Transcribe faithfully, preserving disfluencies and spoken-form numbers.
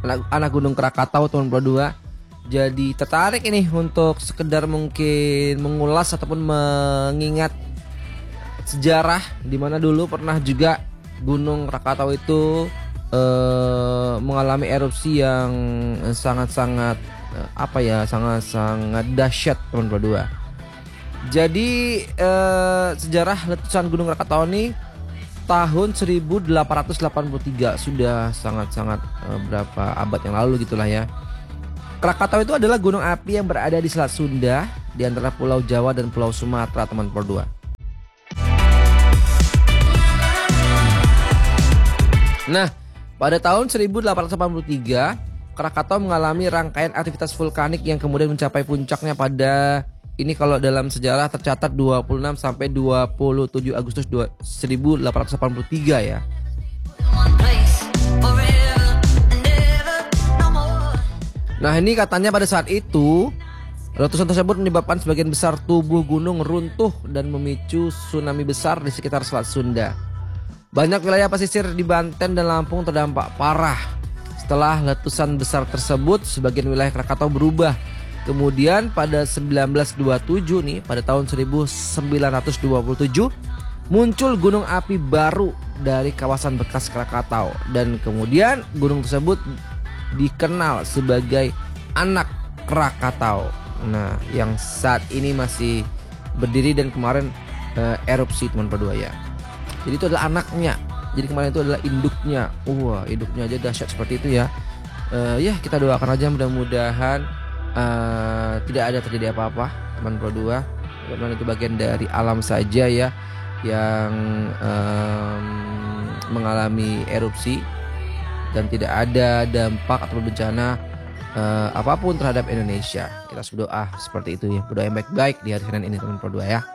anak, anak Gunung Krakatau teman Pro dua. Jadi tertarik ini untuk sekedar mungkin mengulas ataupun mengingat sejarah di mana dulu pernah juga Gunung Krakatau itu eh, mengalami erupsi yang sangat-sangat eh, apa ya sangat-sangat dahsyat teman Pro dua. Jadi eh, sejarah letusan Gunung Krakatau ini tahun seribu delapan ratus delapan puluh tiga, sudah sangat-sangat eh, berapa abad yang lalu gitulah ya. Krakatau itu adalah gunung api yang berada di Selat Sunda di antara Pulau Jawa dan Pulau Sumatera teman Pro dua. Nah, pada tahun seribu delapan ratus delapan puluh tiga, Krakatau mengalami rangkaian aktivitas vulkanik yang kemudian mencapai puncaknya pada ini kalau dalam sejarah tercatat dua puluh enam sampai dua puluh tujuh Agustus seribu delapan ratus delapan puluh tiga ya. Nah, ini katanya pada saat itu letusan tersebut menyebabkan sebagian besar tubuh gunung runtuh dan memicu tsunami besar di sekitar Selat Sunda. Banyak wilayah pesisir di Banten dan Lampung terdampak parah. Setelah letusan besar tersebut, sebagian wilayah Krakatau berubah. Kemudian pada seribu sembilan ratus dua puluh tujuh nih, pada tahun seribu sembilan ratus dua puluh tujuh muncul gunung api baru dari kawasan bekas Krakatau dan kemudian gunung tersebut dikenal sebagai anak Krakatau. Nah, yang saat ini masih berdiri dan kemarin uh, erupsi teman Pro dua ya. Jadi itu adalah anaknya. Jadi kemarin itu adalah induknya. Wah, induknya aja dahsyat seperti itu ya. Uh, ya kita doakan aja mudah-mudahan uh, tidak ada terjadi apa-apa teman Pro dua. Karena itu bagian dari alam saja ya yang um, mengalami erupsi dan tidak ada dampak atau bencana uh, apapun terhadap Indonesia. Kita berdoa seperti itu ya, berdoa yang baik-baik di hari Senin ini teman Pro dua ya.